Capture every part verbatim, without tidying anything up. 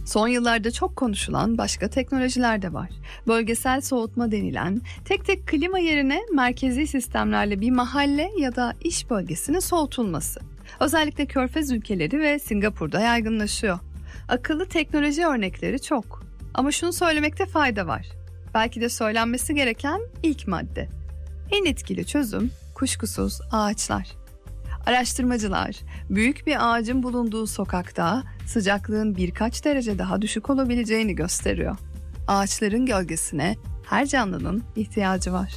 Son yıllarda çok konuşulan başka teknolojiler de var. Bölgesel soğutma denilen, tek tek klima yerine merkezi sistemlerle bir mahalle ya da iş bölgesinin soğutulması. Özellikle Körfez ülkeleri ve Singapur'da yaygınlaşıyor. Akıllı teknoloji örnekleri çok. Ama şunu söylemekte fayda var. Belki de söylenmesi gereken ilk madde. En etkili çözüm kuşkusuz ağaçlar. Araştırmacılar, büyük bir ağacın bulunduğu sokakta sıcaklığın birkaç derece daha düşük olabileceğini gösteriyor. Ağaçların gölgesine her canlının ihtiyacı var.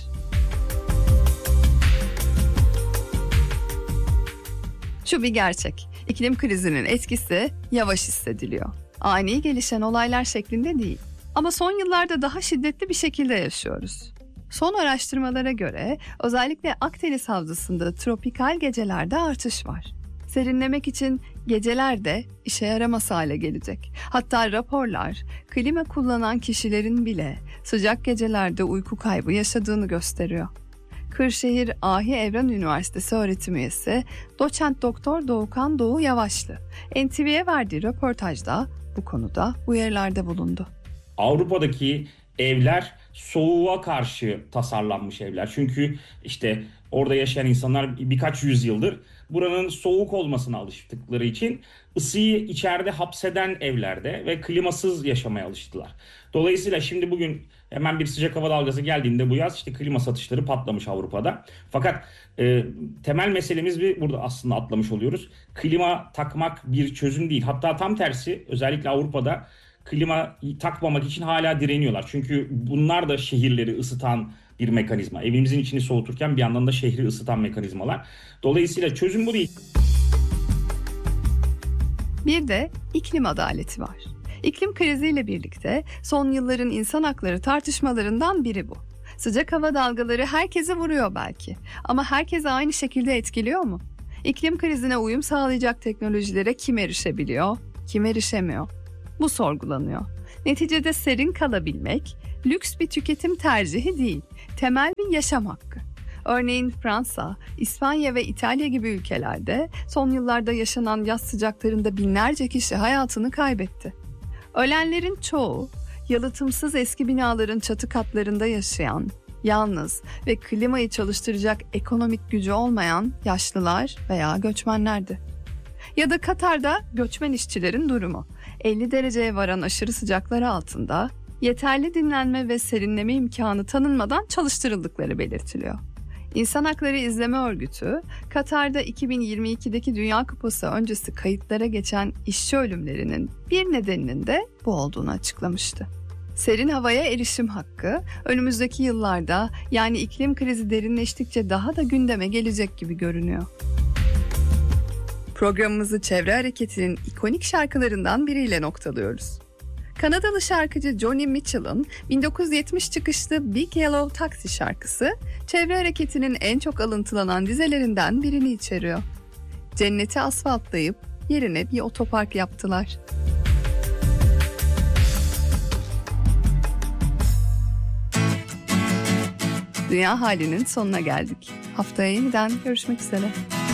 Şu bir gerçek, iklim krizinin etkisi yavaş hissediliyor. Ani gelişen olaylar şeklinde değil. Ama son yıllarda daha şiddetli bir şekilde yaşıyoruz. Son araştırmalara göre özellikle Akdeniz havzasında tropikal gecelerde artış var. Serinlemek için geceler de işe yaramaz hale gelecek. Hatta raporlar klima kullanan kişilerin bile sıcak gecelerde uyku kaybı yaşadığını gösteriyor. Kırşehir Ahi Evren Üniversitesi öğretim üyesi doçent doktor Doğukan Doğu Yavaşlı N T V'ye verdiği röportajda bu konuda uyarılarda bulundu. Avrupa'daki evler soğuğa karşı tasarlanmış evler. Çünkü işte orada yaşayan insanlar birkaç yüzyıldır buranın soğuk olmasına alıştıkları için ısıyı içeride hapseden evlerde ve klimasız yaşamaya alıştılar. Dolayısıyla şimdi bugün hemen bir sıcak hava dalgası geldiğinde bu yaz işte klima satışları patlamış Avrupa'da. Fakat e, temel meselemiz bir burada aslında atlamış oluyoruz. Klima takmak bir çözüm değil. Hatta tam tersi, özellikle Avrupa'da klima takmamak için hala direniyorlar. Çünkü bunlar da şehirleri ısıtan bir mekanizma. Evimizin içini soğuturken bir yandan da şehri ısıtan mekanizmalar. Dolayısıyla çözüm bu değil. Bir de iklim adaleti var. İklim kriziyle birlikte son yılların insan hakları tartışmalarından biri bu. Sıcak hava dalgaları herkese vuruyor belki. Ama herkese aynı şekilde etkiliyor mu? İklim krizine uyum sağlayacak teknolojilere kim erişebiliyor, kim erişemiyor? Bu sorgulanıyor. Neticede serin kalabilmek, lüks bir tüketim tercihi değil, temel bir yaşam hakkı. Örneğin Fransa, İspanya ve İtalya gibi ülkelerde son yıllarda yaşanan yaz sıcaklarında binlerce kişi hayatını kaybetti. Ölenlerin çoğu, yalıtımsız eski binaların çatı katlarında yaşayan, yalnız ve klimayı çalıştıracak ekonomik gücü olmayan yaşlılar veya göçmenlerdi. Ya da Katar'da göçmen işçilerin durumu. elli dereceye varan aşırı sıcaklar altında yeterli dinlenme ve serinleme imkanı tanınmadan çalıştırıldıkları belirtiliyor. İnsan Hakları İzleme Örgütü, Katar'da iki bin yirmi ikideki Dünya Kupası öncesi kayıtlara geçen işçi ölümlerinin bir nedeninin de bu olduğunu açıklamıştı. Serin havaya erişim hakkı önümüzdeki yıllarda, yani iklim krizi derinleştikçe daha da gündeme gelecek gibi görünüyor. Programımızı Çevre Hareketi'nin ikonik şarkılarından biriyle noktalıyoruz. Kanadalı şarkıcı Joni Mitchell'ın bin dokuz yüz yetmiş çıkışlı Big Yellow Taxi şarkısı, Çevre Hareketi'nin en çok alıntılanan dizelerinden birini içeriyor. Cenneti asfaltlayıp yerine bir otopark yaptılar. Dünya Hali'nin sonuna geldik. Haftaya yeniden görüşmek üzere.